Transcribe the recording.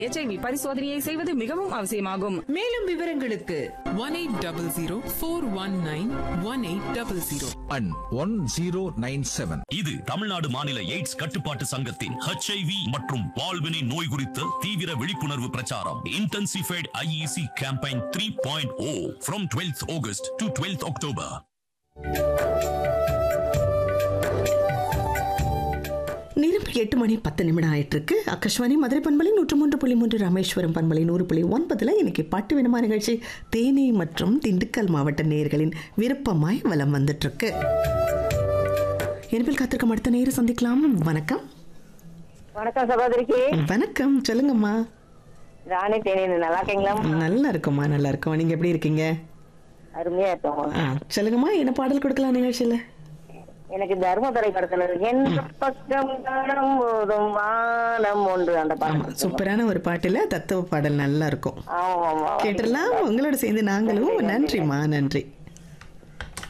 HIV பரிசோதனையை செய்வது மிகவும் அவசியமாகும். மேலும் விவரங்களுக்கு 1800 and 1097. இது தமிழ்நாடு மாநில எய்ட்ஸ் கட்டுப்பாட்டு சங்கத்தின் HIV மற்றும் பால்வினை நோய் குறித்த தீவிர விழிப்புணர்வு பிரச்சாரம். Intensified IEC campaign 3.0 from 12th August to 12th October. நேரம் 8:10 ஆயிட்டு இருக்கு. ஆகாஷ்வாணி மதுரை பண்பலை 103.3, ராமேஸ்வரம் பண்பலை 100.9 இன்னைக்கு பாட்டு வினமா நிகழ்ச்சி தேனி மற்றும் திண்டுக்கல் மாவட்ட நேயர்களின் விருப்பமாய் வலம் வந்துட்டு இருக்கு. என்பில் காத்திருக்கும் அடுத்த நேரம் சந்திக்கலாம். வணக்கம். வணக்கம் சகோதரிக்கு. வணக்கம், சொல்லுங்கம்மா. ராணி தேனி, நல்லா இருக்கீங்களா? நல்லா இருக்குமா, நல்லா இருக்கும். நீங்க எப்படி இருக்கீங்க? அருமையா இருக்கோம். சொல்லுங்கம்மா, என்ன பாடல் கொடுக்கலாம் நிகழ்ச்சியில? எனக்கு தர்மதுரை படத்துல எந்த பக்கம் காணும் போதும் வானம் ஒன்று அந்த பாடல் சூப்பரான ஒரு பாட்டுல தத்துவ பாடல் நல்லா இருக்கும். ஆமா, கேட்டுடலாம். உங்களோட சேர்ந்து நாங்களும். நன்றிம்மா, நன்றி.